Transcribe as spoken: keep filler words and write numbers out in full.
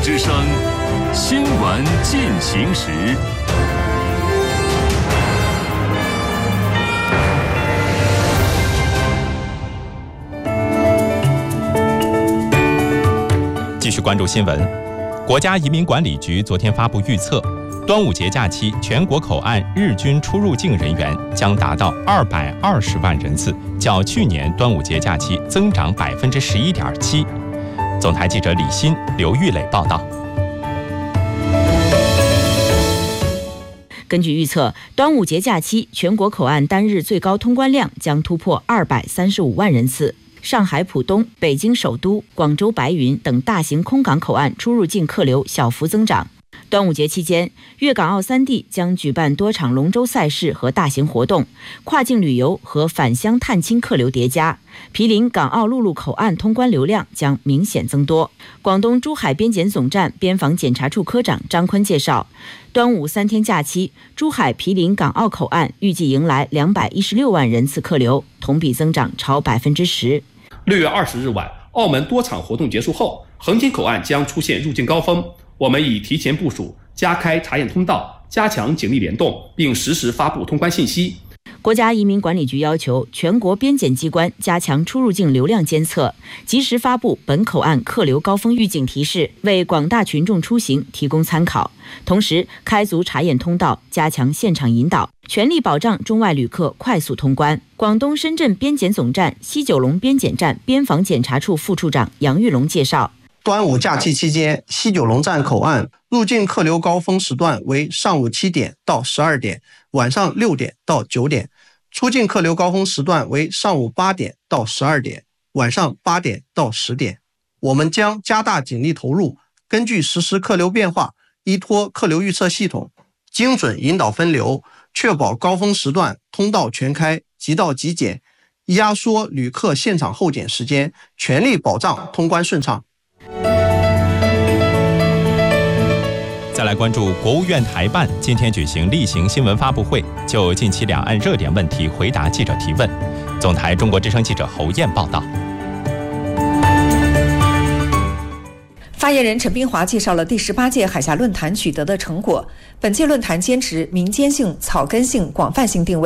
之声，新闻进行时。 继续关注新闻。国家移民管理局昨天发布预测，端午节假期全国口岸日均出入境人员将达到二百二十万人次，较去年端午节假期增长百分之十一点七。总台记者李欣、刘玉磊报道。 根据预测，端午节假期全国口岸单日最高通关量将突破二百三十五万人次。上海浦东、北京首都、广州白云等大型空港口岸出入境客流小幅增长。端午节期间，粤港澳三地将举办多场龙舟赛事和大型活动，跨境旅游和返乡探亲客流叠加，毗邻港澳陆路口岸通关流量将明显增多。广东珠海边检总站边防检查处科长张坤介绍，端午三天假期，珠海毗邻港澳口岸预计迎来两百一十六万人次客流，同比增长超百分之十。 六月二十日晚，澳门多场活动结束后，横琴口岸将出现入境高峰。我们已提前部署，加开查验通道，加强警力联动，并实时发布通关信息。 国家移民管理局要求全国边检机关加强出入境流量监测，及时发布本口岸客流高峰预警提示，为广大群众出行提供参考。同时，开足查验通道，加强现场引导，全力保障中外旅客快速通关。广东深圳边检总站西九龙边检站边防检查处副处长杨玉龙介绍， 端午假期期间，西九龙站口岸入境客流高峰时段为上午七点到十二点，晚上六点到九点；出境客流高峰时段为上午八点到十二点，晚上八点到十点。我们将加大警力投入，根据实时客流变化，依托客流预测系统，精准引导分流，确保高峰时段通道全开，即到即检，压缩旅客现场候检时间，全力保障通关顺畅。 再来关注国务院台办今天举行例行新闻发布会，就近期两岸热点问题回答记者提问。总台中国之声记者侯燕报道。 发言人陈斌华介绍了第十八届海峡论坛取得的成果。本届论坛坚持民间性、草根性、广泛性定位。